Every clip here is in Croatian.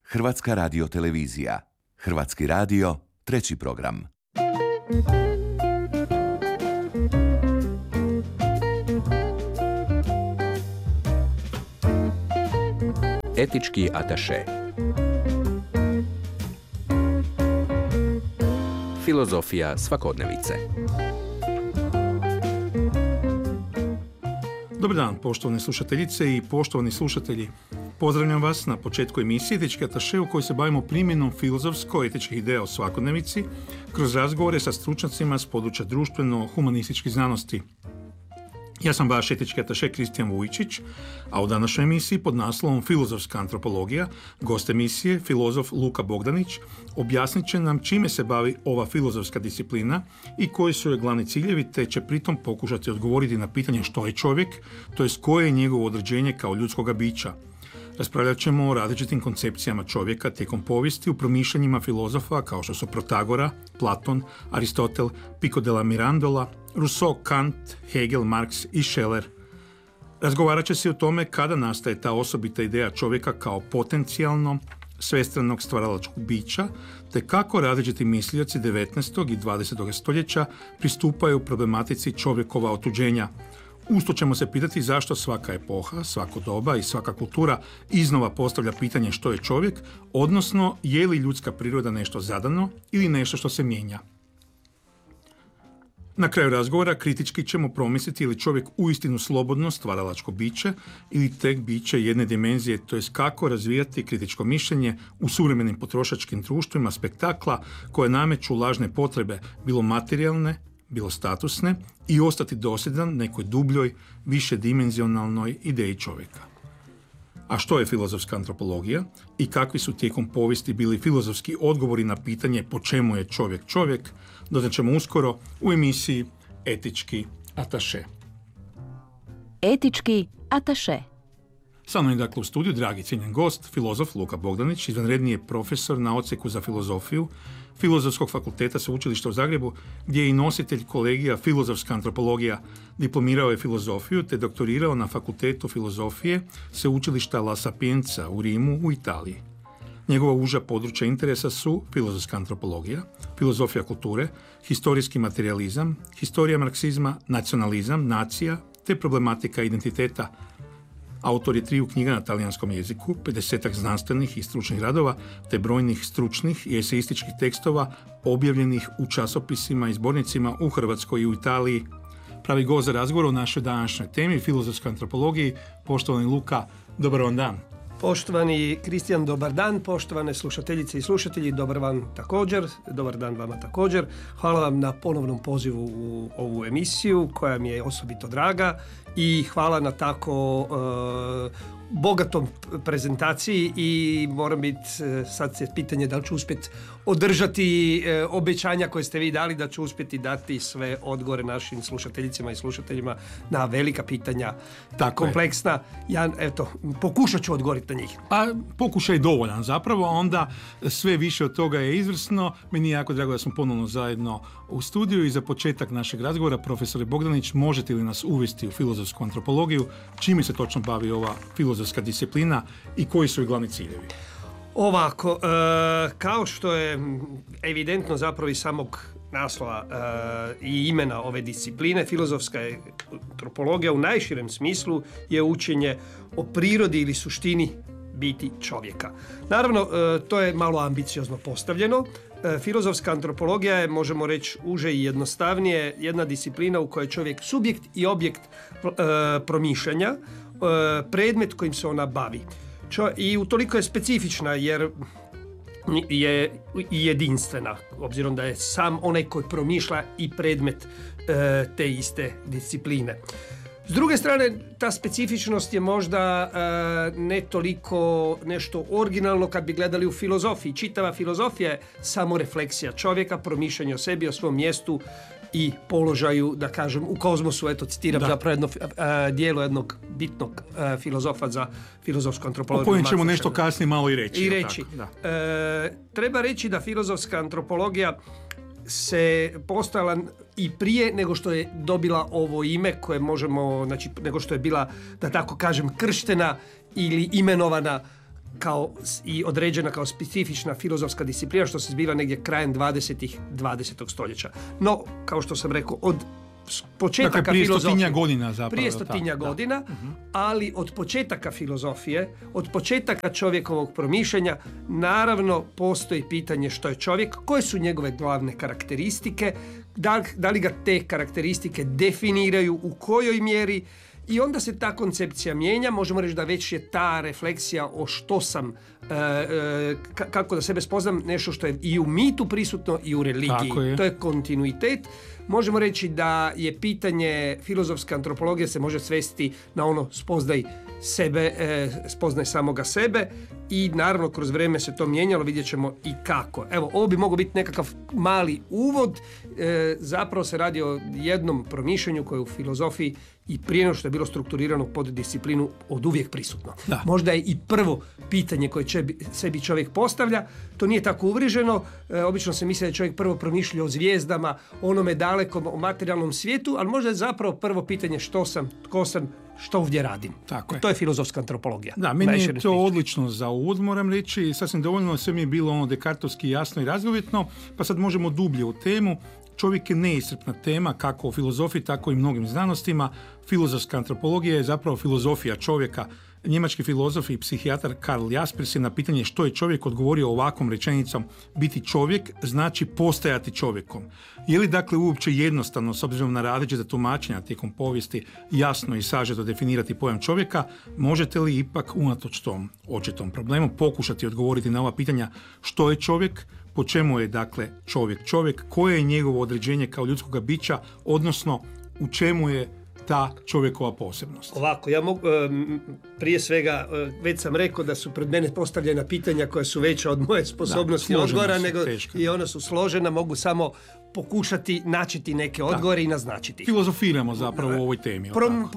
Hrvatska radiotelevizija. Hrvatski radio, 3. program. Etički ataše. Filozofija svakodnevice. Dobar dan, poštovane slušateljice i poštovani slušatelji. Pozdravljam vas na početku emisije Etički ataše u kojoj se bavimo primjenom filozofsko-etičkih ideja o svakodnevici kroz razgovore sa stručnjacima s područja društveno-humanističkih znanosti. Ja sam vaš etički ataše Kristijan Vujčić, a u današnjoj emisiji pod naslovom Filozofska antropologija gost emisije, filozof Luka Bogdanić, objasnit će nam čime se bavi ova filozofska disciplina i koji su joj glavni ciljevi, te će pritom pokušati odgovoriti na pitanje što je čovjek, to jest koje je njegovo određenje kao ljudskoga bića. Raspravljat ćemo o različitim koncepcijama čovjeka tijekom povijesti u promišljanjima filozofa kao što su Protagora, Platon, Aristotel, Pico della Mirandola, Rousseau, Kant, Hegel, Marx i Scheler. Razgovarat će se o tome kada nastaje ta osobita ideja čovjeka kao potencijalno svestranog stvaralačkog bića, te kako različiti mislioci 19. i 20. stoljeća pristupaju problematici čovjekova otuđenja. Usto ćemo se pitati zašto svaka epoha, svako doba i svaka kultura iznova postavlja pitanje što je čovjek, odnosno je li ljudska priroda nešto zadano ili nešto što se mijenja. Na kraju razgovora kritički ćemo promisliti je li čovjek uistinu slobodno stvaralačko biće ili tek biće jedne dimenzije, to jest kako razvijati kritičko mišljenje u suvremenim potrošačkim društvima spektakla koje nameću lažne potrebe, bilo materijalne, bilo statusne, i ostati dosljedan nekoj dubljoj, višedimenzionalnoj ideji čovjeka. A što je filozofska antropologija i kakvi su tijekom povijesti bili filozofski odgovori na pitanje po čemu je čovjek čovjek, doznaćemo uskoro u emisiji Etički ataše. Etički ataše. Sa mnom je dakle u studiju dragi cijenjen gost, filozof Luka Bogdanić, izvanredni je profesor na odsjeku za filozofiju Filozofskog fakulteta Sveučilišta u Zagrebu, gdje je i nositelj kolegija Filozofska antropologija, diplomirao je filozofiju te doktorirao na Fakultetu filozofije Sveučilišta La Sapienza u Rimu u Italiji. Njegova uža područja interesa su filozofska antropologija, filozofija kulture, historijski materijalizam, historija marksizma, nacionalizam, nacija te problematika identiteta. Autor je 3 knjiga na talijanskom jeziku, 50 znanstvenih i stručnih radova, te brojnih stručnih i esejističkih tekstova objavljenih u časopisima i zbornicima u Hrvatskoj i u Italiji. Pravi gost za razgovor o našoj današnjoj temi, filozofskoj antropologiji. Poštovani Luka, dobar vam dan. Poštovani Kristijan, dobar dan. Poštovane slušateljice i slušatelji, dobar vam također. Dobar dan vama također. Hvala vam na ponovnom pozivu u ovu emisiju koja mi je osobito draga i hvala na tako bogatom prezentaciji i moram biti, sad se pitanje da li ću uspjeti održati obećanja koje ste vi dali, da ću uspjeti dati sve odgovore našim slušateljicama i slušateljima na velika pitanja, tako kompleksna. Ja, eto, pokušat ću odgovoriti na njih. A pokušaj dovoljan zapravo, onda sve više od toga je izvrsno. Meni je jako drago da smo ponovno zajedno u studiju i za početak našeg razgovora, profesore Bogdanić, možete li nas uvesti u filozofsku antropologiju, čime se točno bavi ova filozofska disciplina i koji su joj glavni ciljevi? Ovako, kao što je evidentno zapravo iz samog naslova i imena ove discipline, filozofska antropologija u najširem smislu je učenje o prirodi ili suštini biti čovjeka. Naravno, to je malo ambiciozno postavljeno. Filozofska antropologija je, možemo reći, uže i jednostavnije, jedna disciplina u kojoj je čovjek subjekt i objekt promišljanja, predmet kojim se ona bavi. I utoliko je specifična jer je jedinstvena, obzirom da je sam onaj koji promišlja i predmet te iste discipline. S druge strane, ta specifičnost je možda ne toliko nešto originalno kad bi gledali u filozofiji. Čitava filozofija je samo refleksija čovjeka, promišljanje o sebi, o svom mjestu i položaju, da kažem, u kozmosu. Eto, citiram zapravo jedno dijelo jednog bitnog filozofa za filozofsku antropologiju. O kojem ćemo nešto kasnije malo i reći. Treba reći da filozofska antropologija se postojala i prije nego što je dobila ovo ime koje možemo, znači nego što je bila, da tako kažem, krštena ili imenovana i određena kao specifična filozofska disciplina, što se zbiva negdje krajem 20. stoljeća. No, kao što sam rekao, od početaka dakle, prije filozofije, stotinja godina zapravo. Prije stotinja godina, ali od početaka filozofije, od početaka čovjekovog promišljanja, naravno postoji pitanje što je čovjek, koje su njegove glavne karakteristike, da li ga te karakteristike definiraju, u kojoj mjeri, i onda se ta koncepcija mijenja. Možemo reći da već je ta refleksija o što sam, kako da sebe spoznam, nešto što je i u mitu prisutno i u religiji. To je kontinuitet. Možemo reći da je pitanje filozofske antropologije se može svesti na ono spoznaj sebe, spoznaj samoga sebe, i naravno kroz vrijeme se to mijenjalo, vidjet ćemo i kako. Evo, ovo bi mogao biti nekakav mali uvod. Zapravo se radi o jednom promišljanju koje u filozofiji i prije nego što je bilo strukturirano pod disciplinu od uvijek prisutno. Da. Možda je i prvo pitanje koje sebi čovjek postavlja. To nije tako uvriženo. Obično se misli da je čovjek prvo promišlja o zvijezdama, onome dalekom, o materijalnom svijetu, ali možda je zapravo prvo pitanje što sam, tko sam, što ovdje radim. Tako je. To je filozofska antropologija. Da, meni je to odlično za uvod, moram reći. Sasvim dovoljno, sve mi je bilo ono dekartovski jasno i razgovjetno, pa sad možemo dublje u temu. Čovjek je neiscrpna tema, kako u filozofiji, tako i mnogim znanostima. Filozofska antropologija je zapravo filozofija čovjeka. Njemački filozof i psihijatar Karl Jaspers je na pitanje što je čovjek odgovorio ovakvom rečenicom: biti čovjek znači postajati čovjekom. Je li dakle uopće jednostavno, s obzirom na različita tumačenja tijekom povijesti, jasno i sažeto definirati pojam čovjeka? Možete li ipak unatoč tom očitom problemu pokušati odgovoriti na ova pitanja što je čovjek, po čemu je dakle čovjek, koje je njegovo određenje kao ljudskog bića, odnosno u čemu je ta čovjekova posebnost? Ovako, ja mogu, prije svega, već sam rekao da su pred mene postavljena pitanja koja su veća od moje sposobnosti odgovora, nego i ona su složena, mogu samo pokušati načeti neke odgovore i naznačiti. Filozofiramo zapravo u ovoj temi.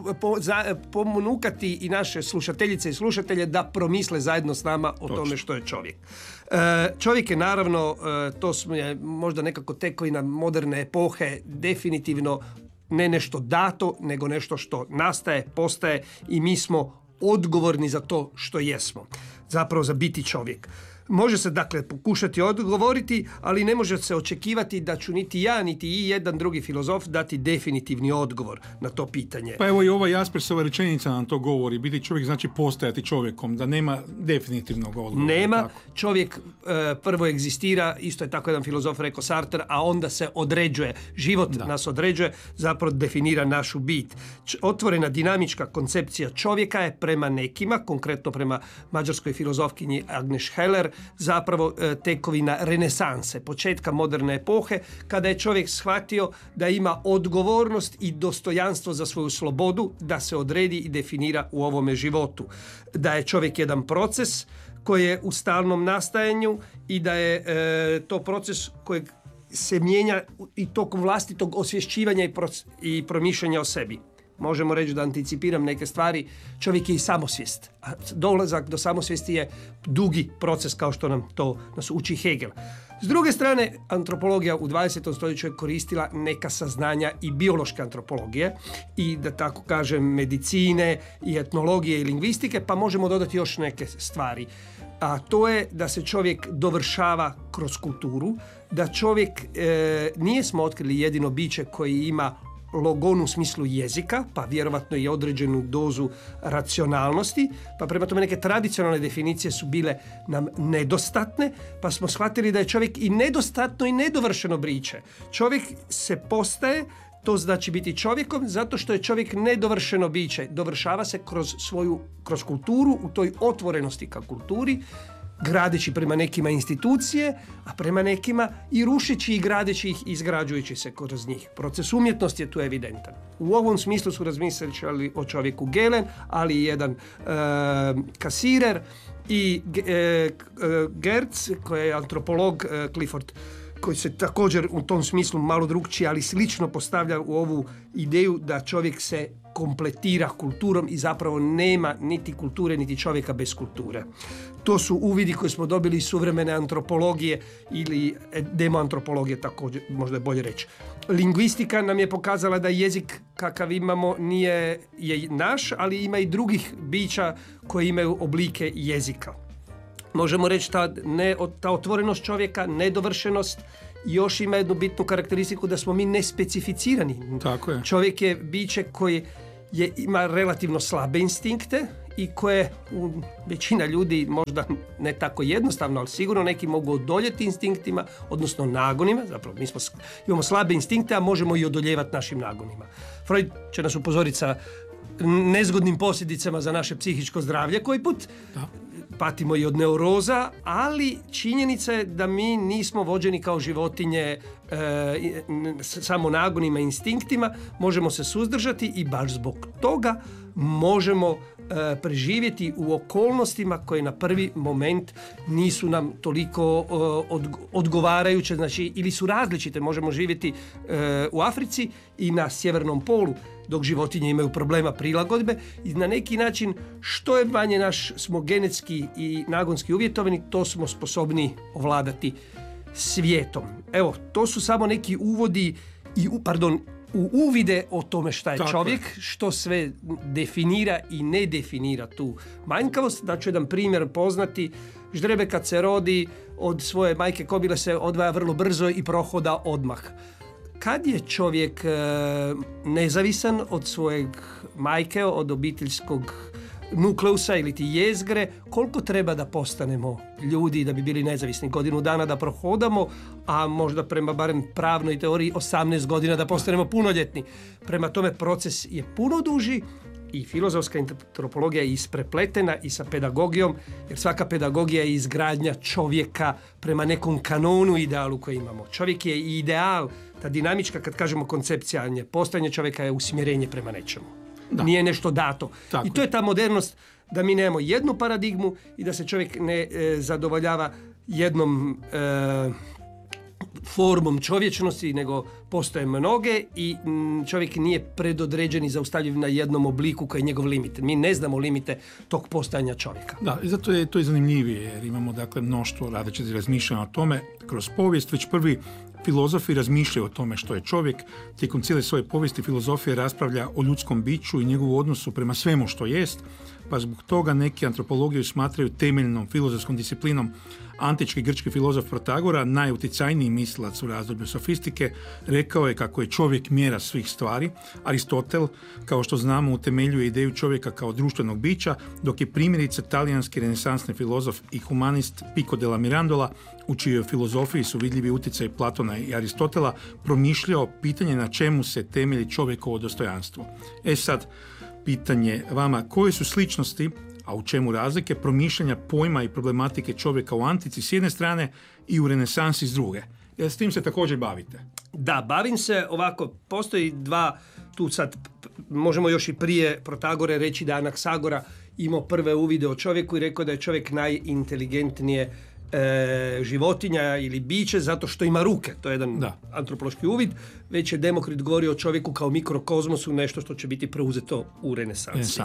Pomunukati i naše slušateljice i slušatelje da promisle zajedno s nama o tome što je čovjek. Čovjek je naravno, to je možda nekako tekovina moderne epohe, definitivno ne nešto dato, nego nešto što nastaje, postaje, i mi smo odgovorni za to što jesmo. Zapravo za biti čovjek. Može se dakle pokušati odgovoriti, ali ne može se očekivati da ću niti ja, niti i jedan drugi filozof dati definitivni odgovor na to pitanje. Pa evo i ova Jaspersova rečenica nam to govori. Biti čovjek znači postajati čovjekom, da nema definitivnog odgovora. Nema. Tako. Čovjek prvo egzistira, isto je tako jedan filozof rekao Sartre, a onda se određuje. Život nas određuje, zapravo definira našu bit. Otvorena dinamička koncepcija čovjeka je prema nekima, konkretno prema mađarskoj filozofkinji Agnes Heller, zapravo tekovina renesanse, početka moderne epohe, kada je čovjek shvatio da ima odgovornost i dostojanstvo za svoju slobodu, da se odredi i definira u ovome životu. Da je čovjek jedan proces koji je u stalnom nastajanju i da je to proces kojeg se mijenja i tokom vlastitog osvješćivanja i promišljanja o sebi. Možemo reći, da anticipiram neke stvari, čovjek je i samosvijest. A dolazak do samosvijesti je dugi proces, kao što nas uči Hegel. S druge strane, antropologija u 20. stoljeću je koristila neka saznanja i biološke antropologije i, da tako kažem, medicine i etnologije i lingvistike, pa možemo dodati još neke stvari. A to je da se čovjek dovršava kroz kulturu, da čovjek nije smo otkrili jedino biće koji ima logon u smislu jezika, pa vjerovatno i određenu dozu racionalnosti, pa prema tome neke tradicionalne definicije su bile nam nedostatne, pa smo shvatili da je čovjek i nedostatno i nedovršeno biće. Čovjek se postaje, to znači biti čovjekom, zato što je čovjek nedovršeno biće. Dovršava se kroz kulturu, u toj otvorenosti ka kulturi, gradeći prema nekima institucije, a prema nekima i rušeći i gradeći ih, izgrađujući se kroz njih. Proces umjetnosti je tu evidentan. U ovom smislu su razmišljali o čovjeku Gehlen, ali i jedan Cassirer i Gertz, koji je antropolog, Clifford, koji se također u tom smislu malo drukčije, ali slično postavlja u ovu ideju da čovjek se kompletira kulturom i zapravo nema niti kulture, niti čovjeka bez kulture. To su uvidi koje smo dobili iz suvremene antropologije ili demoantropologije, također možda je bolje reći. Lingvistika nam je pokazala da jezik kakav imamo je naš, ali ima i drugih bića koji imaju oblike jezika. možemo reći ta otvorenost čovjeka, nedovršenost, još ima jednu bitnu karakteristiku da smo mi nespecificirani. Tako je. Čovjek je biće koji ima relativno slabe instinkte i koje većina ljudi možda ne tako jednostavno, ali sigurno neki mogu odoljeti instinktima, odnosno nagonima. Zapravo mi imamo slabe instinkte, a možemo i odoljevati našim nagonima. Freud će nas upozoriti sa nezgodnim posljedicama za naše psihičko zdravlje koji put. Da. Patimo i od neuroza, ali činjenica je da mi nismo vođeni kao životinje samo nagonima i instinktima, možemo se suzdržati i baš zbog toga možemo preživjeti u okolnostima koje na prvi moment nisu nam toliko odgovarajuće, znači ili su različite. Možemo živjeti u Africi i na sjevernom polu, dok životinje imaju problema prilagodbe i na neki način što je manje smo genetski i nagonski uvjetovani, to smo sposobni ovladati svijetom. Evo, to su samo neki uvodi u uvide o tome šta je čovjek, što sve definira i ne definira tu manjkavost. Da ću jedan primjer poznati. Ždrebe kad se rodi od svoje majke kobile se odvaja vrlo brzo i prohoda odmah. Kad je čovjek nezavisan od svojeg majke, od obiteljskog nukleusa ili ti jezgre, koliko treba da postanemo ljudi da bi bili nezavisni? Godinu dana da prohodamo, a možda prema barem pravnoj teoriji 18 godina da postanemo punoljetni. Prema tome proces je puno duži i filozofska antropologija je isprepletena i sa pedagogijom, jer svaka pedagogija je izgradnja čovjeka prema nekom kanonu idealu koji imamo. Čovjek je i ideal, ta dinamička, kad kažemo koncepcija, postojanje čovjeka je usmjerenje prema nečemu. Da. Nije nešto dato. Tako. I to je ta modernost da mi nemamo jednu paradigmu i da se čovjek ne zadovoljava jednom formom čovječnosti, nego postoje mnoge i čovjek nije predodređen i zaustavljiv na jednom obliku koji je njegov limit. Mi ne znamo limite tog postojanja čovjeka. Da, i zato je to zanimljivije, jer imamo dakle mnoštvo različitih razmišljanja o tome. Kroz povijest već prvi filozofi razmišljaju o tome što je čovjek. Tijekom cijele svoje povijesti filozofija raspravlja o ljudskom biću i njegovu odnosu prema svemu što jest, pa zbog toga neki antropologiju smatraju temeljnom filozofskom disciplinom. Antički grčki filozof Protagora, najuticajniji mislilac u razdoblju sofistike, rekao je kako je čovjek mjera svih stvari. Aristotel, kao što znamo, utemeljuje ideju čovjeka kao društvenog bića, dok je primjerice talijanski renesansni filozof i humanist Pico della Mirandola, u čijoj filozofiji su vidljivi utjecaj Platona i Aristotela, promišljao pitanje na čemu se temelji čovjekovo dostojanstvo. Sad, pitanje vama, koje su sličnosti, a u čemu razlike, promišljanja pojma i problematike čovjeka u antici s jedne strane i u renesansi s druge? Jer s tim se također bavite. Da, bavim se ovako. Postoji dva, tu sad možemo još i prije Protagore reći da Anaksagora imao prve uvide o čovjeku i rekao da je čovjek najinteligentnije životinja ili biće zato što ima ruke. To je jedan antropološki uvid. Već je Demokrit govorio o čovjeku kao mikrokozmosu, nešto što će biti preuzeto u renesansi.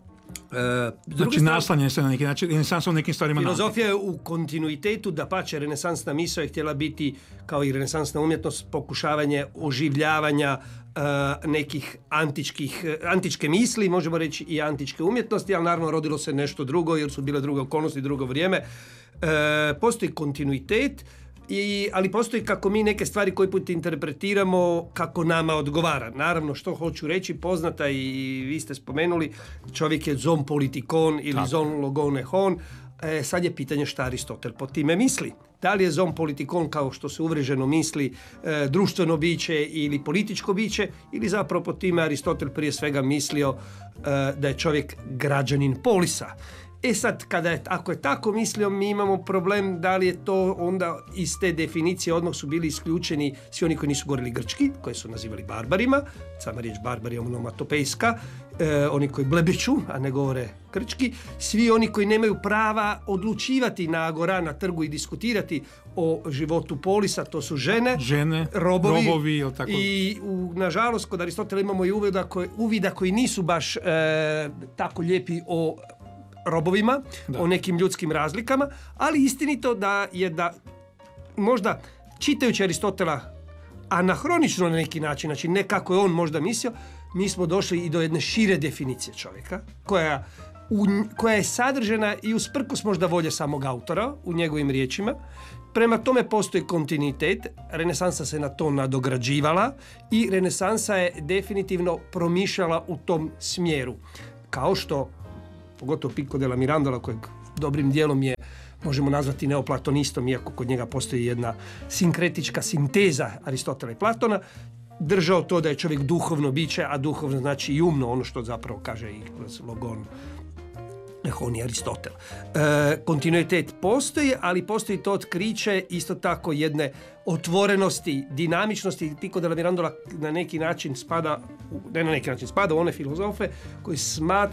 Znači naslanje se na neki način, renesansa u nekim stvarima. Filozofija je u kontinuitetu, dapače renesansna misao je htjela biti, kao i renesansna umjetnost, pokušavanje oživljavanja nekih antičke misli, možemo reći i antičke umjetnosti, ali naravno rodilo se nešto drugo jer su bile druge okolnosti, drugo vrijeme. Postoji kontinuitet, ali postoji kako mi neke stvari koji put interpretiramo kako nama odgovara. Naravno, što hoću reći, poznata i vi ste spomenuli, čovjek je zoon politikon ili zoon logone hon. Sad je pitanje šta Aristotel pod time misli. Da li je zoon politikon, kao što se uvriježeno misli, društveno biće ili političko biće, ili zapravo pod time Aristotel prije svega mislio da je čovjek građanin polisa. Sad, ako je tako mislio, mi imamo problem da li je to onda iz te definicije odmah su bili isključeni svi oni koji nisu govorili grčki, koji su nazivali barbarima, sama riječ barbar je onomatopejska, oni koji blebeću, a ne govore grčki, svi oni koji nemaju prava odlučivati na agora, na trgu i diskutirati o životu polisa, to su žene robovi tako. I nažalost kod Aristotela imamo i uvida koji nisu baš tako lijepi o robovima, o nekim ljudskim razlikama, ali istinito da možda čitajući Aristotela anahronično na neki način, znači ne kako je on možda mislio, mi smo došli i do jedne šire definicije čovjeka, koja koja je sadržena i usprkos možda volje samog autora u njegovim riječima. Prema tome postoji kontinuitet, renesansa se na to nadograđivala i renesansa je definitivno promišljala u tom smjeru. Kao što, pogotovo Pico della Mirandola, kojeg dobrim dijelom je možemo nazvati neoplatonistom, iako kod njega postoji jedna sinkretička sinteza Aristotela i Platona, držao to da je čovjek duhovno biće, a duhovno znači i umno, ono što zapravo kaže i kroz Logon, on i Aristotel. Kontinuitet postoji, ali postoji to otkriće isto tako jedne otvorenosti, dinamičnosti. Pico della Mirandola na neki način spada u one filozofe koji smatraju